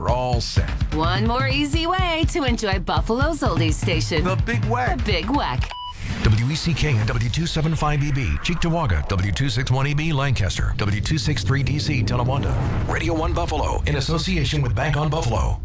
you're all set. One more easy way to enjoy Buffalo's oldies station. The Big Whack. The Big Whack. WECK and W275EB, Cheektowaga, W261EB, Lancaster, W263DC, Tonawanda. Radio 1 Buffalo, in association with Bank on Buffalo.